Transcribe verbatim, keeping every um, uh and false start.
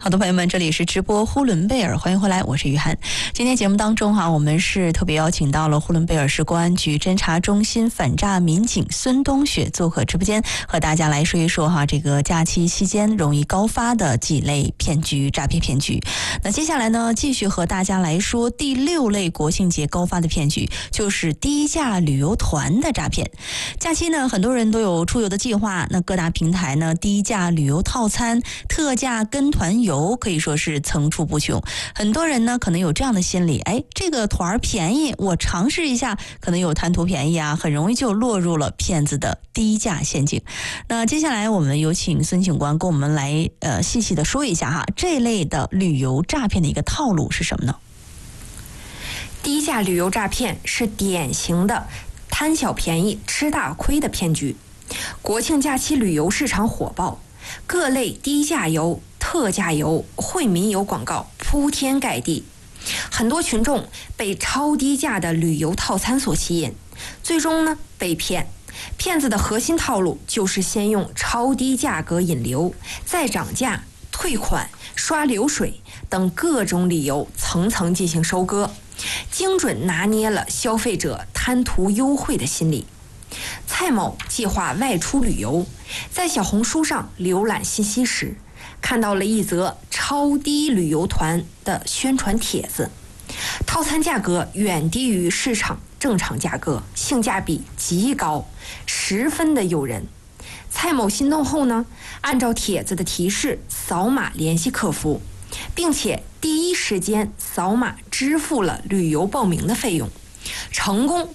好的，朋友们，这里是直播呼伦贝尔，欢迎回来，我是于涵。今天节目当中哈，我们是特别邀请到了呼伦贝尔市公安局侦查中心反诈民警孙冬雪做客直播间，和大家来说一说哈这个假期期间容易高发的几类骗局、诈骗骗局。那接下来呢，继续和大家来说第六类国庆节高发的骗局，就是低价旅游团的诈骗。假期呢，很多人都有出游的计划，那各大平台呢，低价旅游套餐、特价跟团游可以说是层出不穷。很多人呢可能有这样的心理，哎，这个团便宜，我尝试一下，可能有贪图便宜啊，很容易就落入了骗子的低价陷阱。那接下来我们有请孙警官跟我们来呃细细的说一下哈，这类的旅游诈骗的一个套路是什么呢？ 低价旅游诈骗是典型的贪小便宜吃大亏的骗局。国庆假期旅游市场火爆，各类低价游、特价游、惠民游广告铺天盖地，很多群众被超低价的旅游套餐所吸引，最终呢被骗。骗子的核心套路就是先用超低价格引流，再涨价、退款、刷流水等各种理由层层进行收割，精准拿捏了消费者贪图优惠的心理。蔡某计划外出旅游，在小红书上浏览信息时，看到了一则超低旅游团的宣传帖子，套餐价格远低于市场正常价格，性价比极高，十分的诱人。蔡某心动后呢，按照帖子的提示扫码联系客服，并且第一时间扫码支付了旅游报名的费用，成功